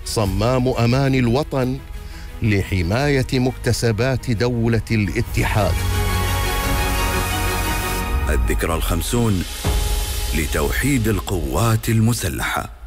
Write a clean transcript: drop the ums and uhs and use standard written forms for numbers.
صمام أمان الوطن لحماية مكتسبات دولة الاتحاد. الذكرى 50 لتوحيد القوات المسلحة.